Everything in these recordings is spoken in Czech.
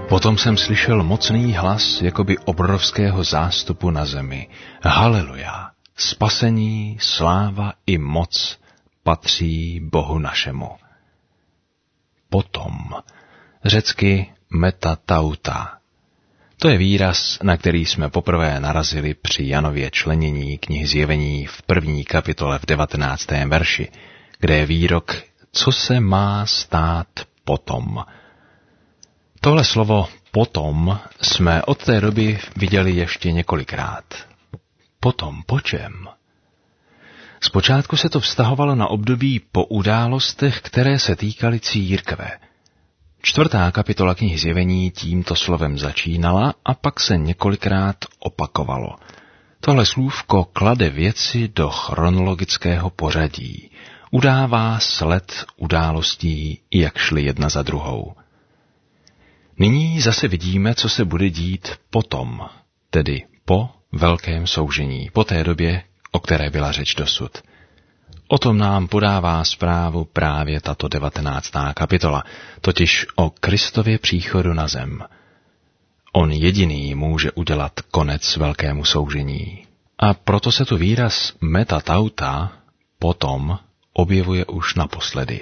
Potom jsem slyšel mocný hlas jakoby obrovského zástupu na zemi. Haleluja! Spasení, sláva i moc patří Bohu našemu. Potom, řecky metatauta. To je výraz, na který jsme poprvé narazili při Janově členění knihy Zjevení v 1. kapitole v 19. verši, kde je výrok, co se má stát potom. Tohle slovo potom jsme od té doby viděli ještě několikrát. Potom po čem? Zpočátku se to vztahovalo na období po událostech, které se týkaly církve. 4. kapitola knihy Zjevení tímto slovem začínala a pak se několikrát opakovalo. Tohle slůvko klade věci do chronologického pořadí. Udává sled událostí, jak šly jedna za druhou. Nyní zase vidíme, co se bude dít potom, tedy po velkém soužení, po té době, o které byla řeč dosud. O tom nám podává zprávu právě tato 19. kapitola, totiž o Kristově příchodu na zem. On jediný může udělat konec velkému soužení. A proto se tu výraz metatauta, potom, objevuje už naposledy.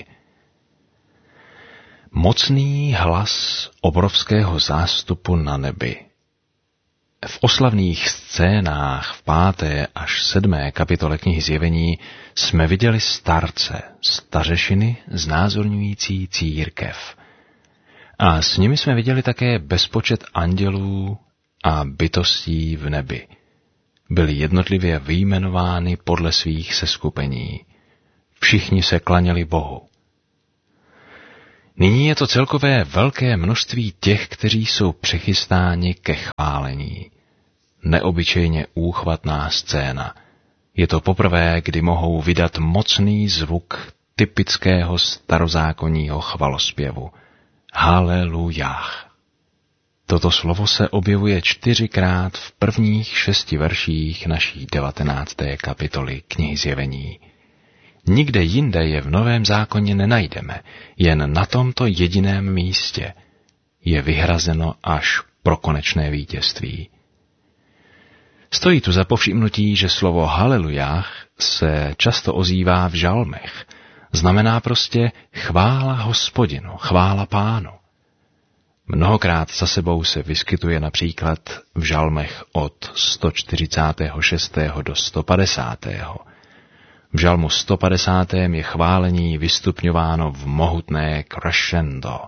Mocný hlas obrovského zástupu na nebi. V oslavných scénách v 5. až 7. kapitole knihy Zjevení jsme viděli starce, stařešiny znázorňující církev. A s nimi jsme viděli také bezpočet andělů a bytostí v nebi. Byly jednotlivě vyjmenovány podle svých seskupení. Všichni se klaněli Bohu. Nyní je to celkové velké množství těch, kteří jsou přichystáni ke chválení. Neobyčejně úchvatná scéna. Je to poprvé, kdy mohou vydat mocný zvuk typického starozákonního chvalospěvu. Halelujah. Toto slovo se objevuje 4krát v prvních 6 verších naší 19. kapitoly knihy Zjevení. Nikde jinde je v Novém zákoně nenajdeme, jen na tomto jediném místě. Je vyhrazeno až pro konečné vítězství. Stojí tu za povšimnutí, že slovo halelujah se často ozývá v žalmech. Znamená prostě chvála Hospodinu, chvála Pánu. Mnohokrát za sebou se vyskytuje například v žalmech od 146. do 150. V žalmu 150. je chválení vystupňováno v mohutné crescendo.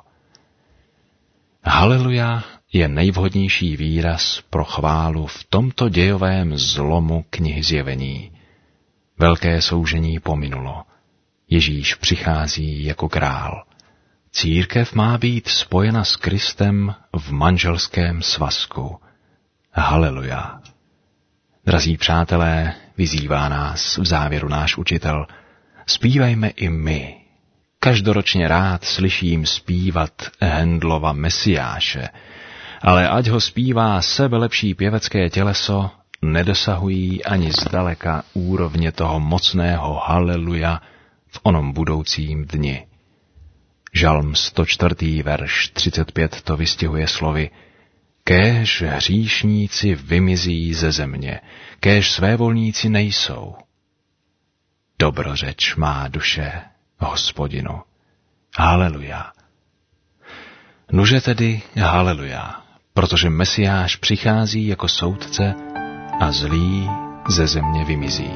Haleluja je nejvhodnější výraz pro chválu v tomto dějovém zlomu knihy Zjevení. Velké soužení pominulo. Ježíš přichází jako král. Církev má být spojena s Kristem v manželském svazku. Haleluja. Drazí přátelé, vyzývá nás v závěru náš učitel, zpívajme i my. Každoročně rád slyším zpívat Handlova Mesiáše, ale ať ho zpívá sebelepší pěvecké těleso, nedosahují ani zdaleka úrovně toho mocného haleluja v onom budoucím dni. Žalm 104. verš 35 to vystihuje slovy: Kéž hříšníci vymizí ze země, kéž svévolníci nejsou. Dobrořeč má duše Hospodinu. Haleluja. Nuže tedy haleluja, protože Mesiáš přichází jako soudce a zlý ze země vymizí.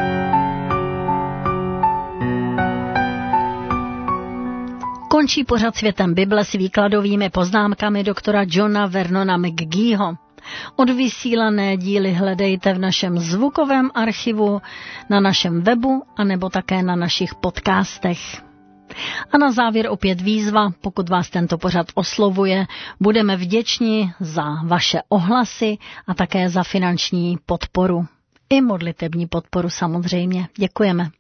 Končí pořad Světem Bible s výkladovými poznámkami doktora Johna Vernona McGeeho. Odvysílané díly hledejte v našem zvukovém archivu, na našem webu a nebo také na našich podcastech. A na závěr opět výzva, pokud vás tento pořad oslovuje, budeme vděční za vaše ohlasy a také za finanční podporu. I modlitební podporu samozřejmě. Děkujeme.